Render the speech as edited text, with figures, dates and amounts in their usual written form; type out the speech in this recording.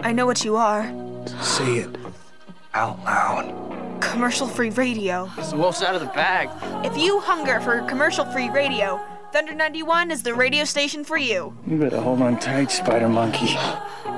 I know what you are. Say it out loud. Commercial-free radio. The wolf's out of the bag. If you hunger for commercial-free radio, Thunder 91 is the radio station for you. You better hold on tight, Spider Monkey.